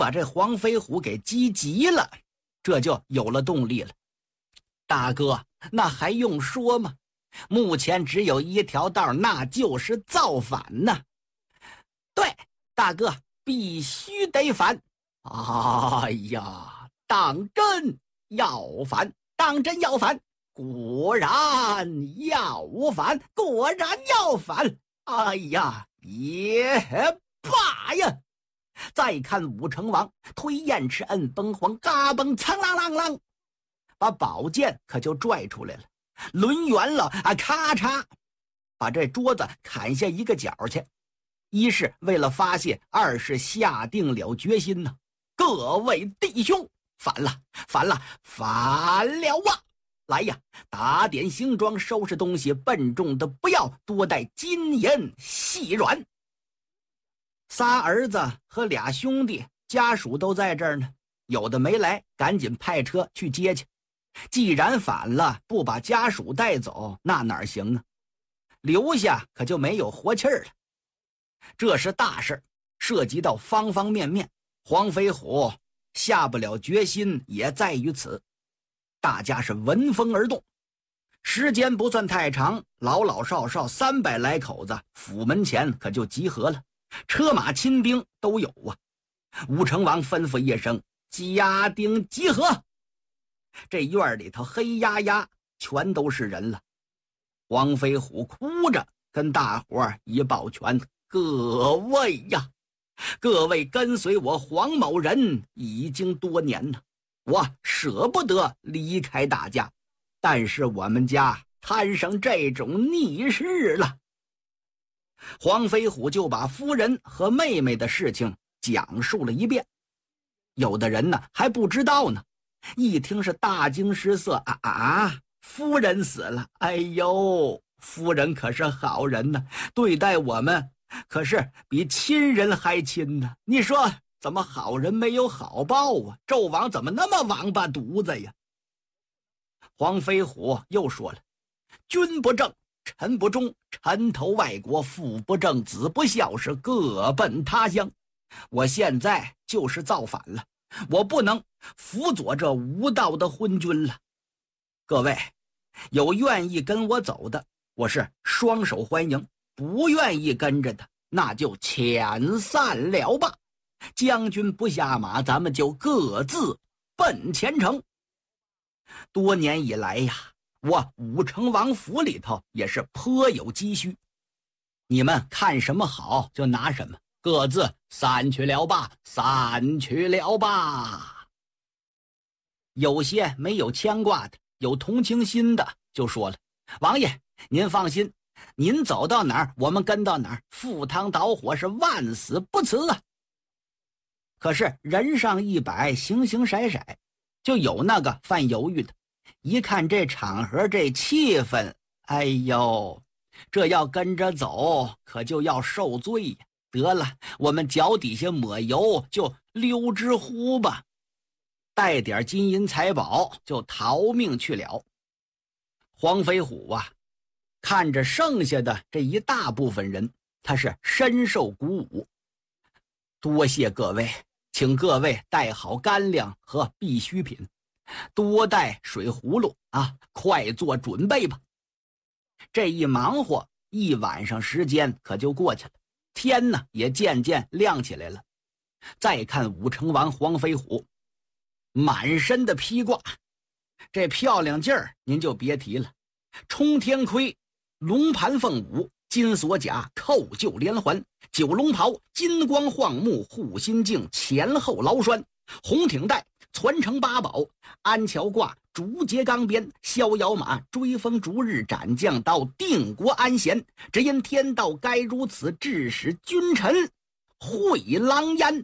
把这黄飞虎给激急了，这就有了动力了。大哥，那还用说吗？目前只有一条道，那就是造反呐！对，大哥，必须得反！哎呀，当真要反，当真要反，果然要反，果然要反！哎呀，也罢呀！再看武成王推燕翅摁崩黄，嘎嘣苍啷啷啷，把宝剑可就拽出来了，抡圆了啊，咔嚓，把这桌子砍下一个角去。一是为了发泄，二是下定了决心呢。各位弟兄，反了，反了，反了吧！来呀，打点行装，收拾东西，笨重的不要，多带金银细软。仨儿子和俩兄弟家属都在这儿呢，有的没来，赶紧派车去接去。既然反了，不把家属带走，那哪行啊？留下可就没有活气儿了。这是大事，涉及到方方面面，黄飞虎下不了决心也在于此。大家是闻风而动，时间不算太长，老老少少300来口子府门前可就集合了，车马亲兵都有啊。武成王吩咐一声，家丁集合。这院里头黑压压，全都是人了。黄飞虎哭着跟大伙一抱拳，各位呀，各位跟随我黄某人已经多年了，我舍不得离开大家，但是我们家摊上这种逆事了。黄飞虎就把夫人和妹妹的事情讲述了一遍。有的人呢还不知道呢，一听是大惊失色，夫人死了，哎呦，夫人可是好人呢，对待我们可是比亲人还亲呢。你说怎么好人没有好报啊？纣王怎么那么王八犊子呀？黄飞虎又说了，君不正，臣不忠，臣投外国，父不正，子不孝，是各奔他乡。我现在就是造反了，我不能辅佐这无道的昏君了。各位有愿意跟我走的，我是双手欢迎；不愿意跟着的，那就遣散了吧。将军不下马，咱们就各自奔前程。多年以来呀，我武成王府里头也是颇有积蓄，你们看什么好就拿什么，各自散去了吧，散去了吧。有些没有牵挂的，有同情心的就说了，王爷您放心，您走到哪儿我们跟到哪儿，赴汤蹈火是万死不辞啊。可是人上100，形形色色，就有那个犯犹豫的，一看这场合这气氛，哎呦，这要跟着走可就要受罪呀。得了，我们脚底下抹油，就溜之乎吧，带点金银财宝就逃命去了。黄飞虎啊，看着剩下的这一大部分人，他是深受鼓舞。多谢各位，请各位带好干粮和必需品，多带水葫芦啊，快做准备吧。这一忙活，一晚上时间可就过去了，天呢也渐渐亮起来了。再看武成王黄飞虎，满身的披挂，这漂亮劲儿您就别提了，冲天盔，龙盘凤舞，金锁甲，扣臼连环，九龙袍，金光晃目，护心镜，前后牢栓，红挺带，传承八宝，安桥挂，竹节钢鞭，逍遥马，追风逐日，斩将刀，定国安闲。只因天道该如此，致使君臣会狼烟。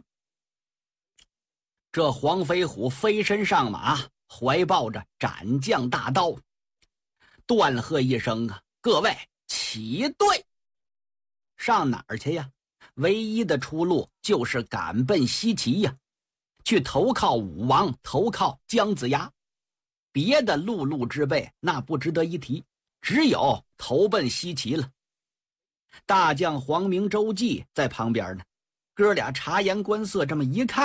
这黄飞虎飞身上马，怀抱着斩将大刀，断喝一声啊，各位起队！上哪儿去呀？唯一的出路就是赶奔西岐呀，去投靠武王，投靠姜子牙。别的陆路之辈那不值得一提，只有投奔西岐了。大将黄明、周济在旁边呢，哥俩察言观色，这么一看，